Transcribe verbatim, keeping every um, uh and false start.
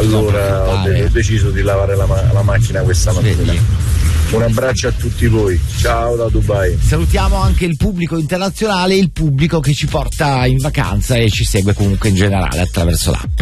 allora ho, de- ho deciso di lavare la, ma- la macchina questa mattina. Vedi. Un abbraccio a tutti voi, ciao da Dubai. Salutiamo anche il pubblico internazionale e il pubblico che ci porta in vacanza e ci segue comunque in generale attraverso l'app.